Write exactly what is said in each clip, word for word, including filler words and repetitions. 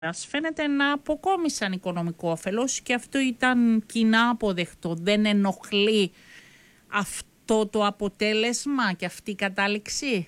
Ας φαίνεται να αποκόμισαν οικονομικό όφελος και αυτό ήταν κοινά αποδεκτό. Δεν ενοχλεί αυτό το αποτέλεσμα και αυτή η κατάληξη.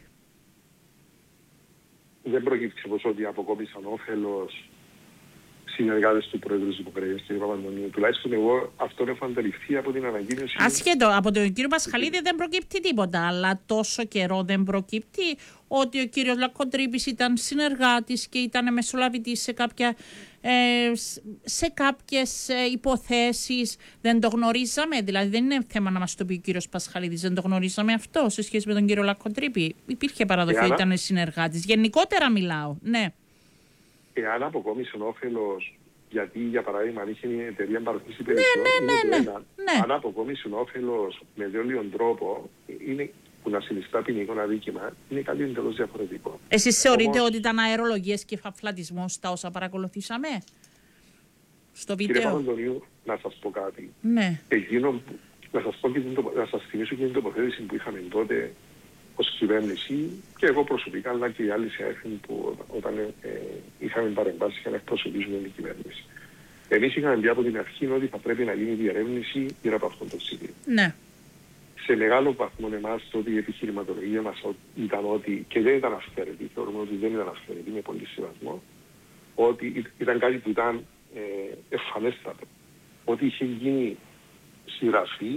Δεν προκύπτει πως ότι αποκόμισαν όφελος συνεργάτες του Πρόεδρου της Δημοκρατίας, κ. Παπαντονίου. Τουλάχιστον εγώ αυτό έχω αντιληφθεί από την ανακοίνωση. Ασχέτω, από τον κύριο Πασχαλίδη δεν προκύπτει τίποτα, αλλά τόσο καιρό δεν προκύπτει ότι ο κύριος Λακκοτρίπης ήταν συνεργάτης και ήταν μεσολαβητής σε, κάποια, ε, σε κάποιες ε, υποθέσεις. Δεν το γνωρίζαμε, δηλαδή δεν είναι θέμα να μας το πει ο κύριος Πασχαλίδης, δεν το γνωρίζαμε αυτό σε σχέση με τον κύριο Λακκοτρίπη. Υπήρχε παραδοχή, Εάν... ήταν συνεργάτης. Γενικότερα μιλάω, ναι. Εάν αποκόμισε όφελος, γιατί για παράδειγμα αν είχε μια εταιρεία παροχής υπηρεσιών, ναι, ναι, ναι, ναι, ναι. αν αποκόμισε όφελος με διόλιον τρόπο, είναι, που να συνιστά ποινικό αδίκημα, είναι κάτι εντελώς διαφορετικό. Εσείς θεωρείτε Όμως, ότι ήταν αερολογίες και φαφλατισμός τα όσα παρακολουθήσαμε στο βίντεο? Κύριε Παπαντονίου, να σας πω κάτι. Ναι. Εκείνο, να, σας πω και την, να σας θυμίσω και την τοποθέτηση που είχαμε τότε ως κυβέρνηση και εγώ προσωπικά, αλλά και οι άλλοι συνάδελφοι που όταν ε, είχαμε παρεμβάσει για να εκπροσωπήσουμε την κυβέρνηση. Εμείς είχαμε πει από την αρχή ότι θα πρέπει να γίνει διερεύνηση γύρω από αυτόν τον σημείο. Ναι. Σε μεγάλο βαθμό εμάς τότε η επιχειρηματολογία μας ήταν ότι, και δεν ήταν αυθαίρετη, θεωρούμε ότι δεν ήταν αυθαίρετη, με πολύ σεβασμό, ότι ήταν κάτι που ήταν ε, εμφανέστατο. Ότι είχε γίνει συγγραφή,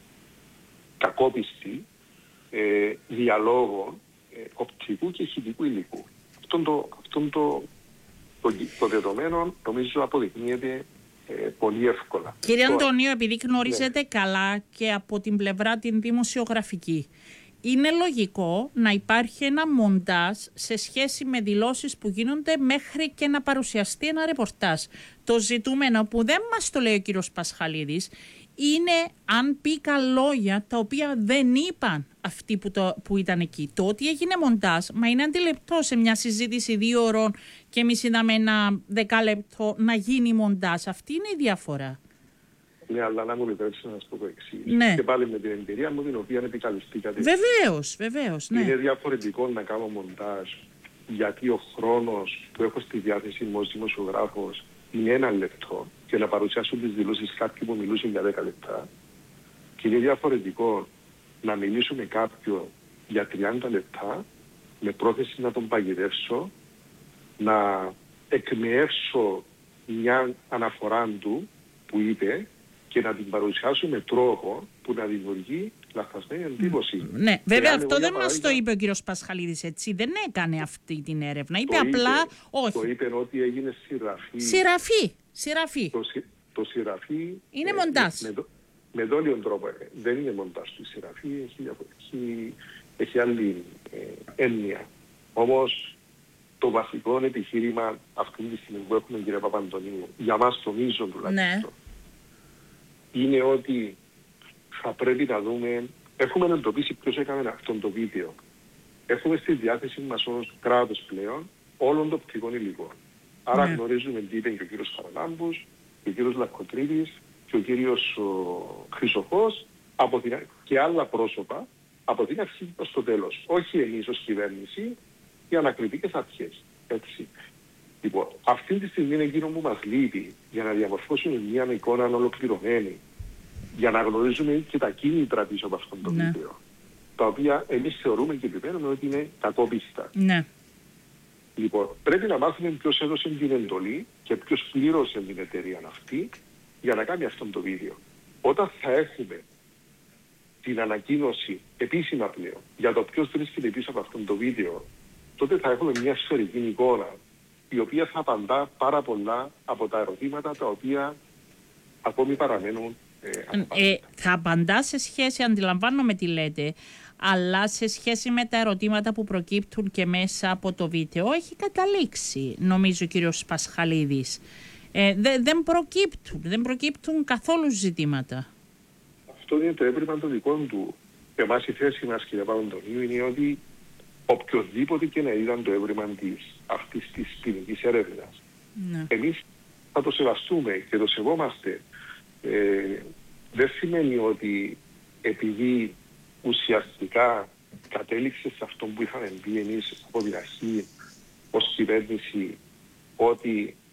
κακόπιστη, Ε, διαλόγων ε, οπτικού και ηχητικού υλικού. Αυτό το, αυτόν το, το, το δεδομένο νομίζω αποδεικνύεται ε, πολύ εύκολα. Κύριε Αντωνίου, επειδή γνωρίζετε ναι. καλά και από την πλευρά την δημοσιογραφική, είναι λογικό να υπάρχει ένα μοντάζ σε σχέση με δηλώσεις που γίνονται μέχρι και να παρουσιαστεί ένα ρεπορτάζ. Το ζητούμενο που δεν μας το λέει ο κύριος Πασχαλίδης είναι αν πήκα λόγια τα οποία δεν είπαν αυτοί που, το, που ήταν εκεί. Το ότι έγινε μοντάζ, μα είναι αντιληπτό σε μια συζήτηση δύο ώρων και εμείς είδαμε ένα δεκάλεπτο να γίνει μοντάζ. Αυτή είναι η διαφορά. Ναι, αλλά να μου επιτρέψετε να σας πω το εξής. Ναι. Και πάλι με την εμπειρία μου την οποία επικαλυστήκατε. Βεβαίως, βεβαίως. Ναι. Είναι διαφορετικό να κάνω μοντάζ γιατί ο χρόνος που έχω στη διάθεση μου ως δημοσιογράφος είναι ένα λεπτό και να παρουσιάσουν τις δηλώσεις κάποιου που μιλούσε για δέκα λεπτά. Και είναι διαφορετικό να μιλήσω με κάποιον για τριάντα λεπτά με πρόθεση να τον παγιδεύσω, να εκμεεύσω μια αναφορά του που είπε και να την παρουσιάσω με τρόπο που να δημιουργεί λαθασμένη εντύπωση. Ναι, βέβαια αυτό δεν μας το είπε ο κύριος Πασχαλίδης, έτσι. Δεν έκανε αυτή την έρευνα. Είπε απλά είπε, όχι. Το είπε ότι έγινε συγγραφή. Συγγραφή. Συγγραφή. Το, το συγγραφή είναι ε, μοντάζ. Με, με, με δόλιον τρόπο. Ε, δεν είναι μοντάζ του συγγραφή. Έχει, έχει, έχει άλλη ε, έννοια. Όμως το βασικό επιχείρημα αυτή τη στιγμή που έχουμε, κύριε Παπαντονίου, για μας το μείζον τουλάχιστον, ναι. είναι ότι θα πρέπει να δούμε, έχουμε εντοπίσει ποιος έκανε αυτό το βίντεο. Έχουμε στη διάθεση μας ως κράτος πλέον όλων των οπτικών υλικών. Άρα ναι. γνωρίζουμε τι είπε και ο κύριος Χαραλάμπους, και ο κύριος Λακκοτρίπης και ο κύριος Χρυσοχός από την, και άλλα πρόσωπα από την αρχή προς το τέλος. Όχι εμείς ως κυβέρνηση, οι ανακριτικές αρχές. Έτσι. Λοιπόν, αυτή τη στιγμή είναι εκείνο που μας λείπει για να διαμορφώσουμε μια εικόνα ολοκληρωμένη, για να γνωρίζουμε και τα κίνητρα πίσω από αυτόν τον ναι. βίντεο, τα οποία εμείς θεωρούμε και επιμένουμε ότι είναι κακόπιστα. Ναι. Λοιπόν, πρέπει να μάθουμε ποιος έδωσε την εντολή και ποιος πλήρωσε την εταιρεία αυτή για να κάνει αυτό το βίντεο. Όταν θα έχουμε την ανακοίνωση επίσημα πλέον για το ποιος βρίσκεται πίσω από αυτό το βίντεο, τότε θα έχουμε μια σφαιρική εικόνα η οποία θα απαντά πάρα πολλά από τα ερωτήματα τα οποία ακόμη παραμένουν ε, ε, θα απαντά σε σχέση, αντιλαμβάνομαι τι λέτε, αλλά σε σχέση με τα ερωτήματα που προκύπτουν και μέσα από το βίντεο έχει καταλήξει, νομίζω, ο κύριος Πασχαλίδης. Ε, δε, δεν προκύπτουν, δεν προκύπτουν καθόλου ζητήματα. Αυτό είναι το έβριμα των δικών του. Εμάς η θέση μας, κύριε Παπαντονίου, είναι ότι οποιοδήποτε και να ήταν το έβριμα της αυτής της ποινικής έρευνας, ναι. εμείς θα το σεβαστούμε και το σεβόμαστε. Ε, δεν σημαίνει ότι επειδή ουσιαστικά κατέληξε σε αυτό που είχαμε πει εμείς από την αρχή ως κυβέρνηση, ότι